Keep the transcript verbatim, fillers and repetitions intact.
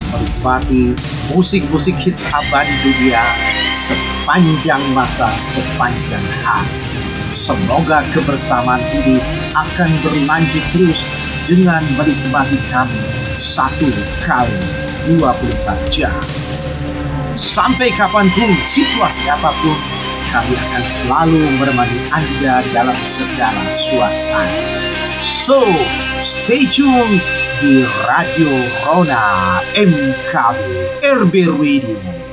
menikmati musik-musik hits abadi dunia sepanjang masa, sepanjang hari. Semoga kebersamaan ini akan berlanjut terus dengan menikmati kami satu kali dua puluh empat jam. Sampai kapanpun, situasi apapun, kami akan selalu menemani Anda dalam segala suasana. So, stay tune di Radio Rona M K B R B Radio.